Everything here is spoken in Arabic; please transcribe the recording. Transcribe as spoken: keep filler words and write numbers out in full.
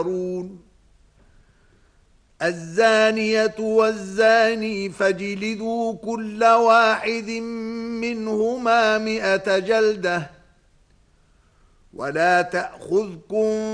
الزانية والزاني فاجلدوا كل واحد منهما مئة جلدة ولا تأخذكم